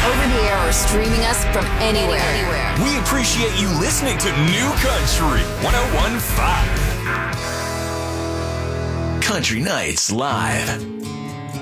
over the air, or streaming us from anywhere. We appreciate you listening to New Country 101.5. Country Nights Live.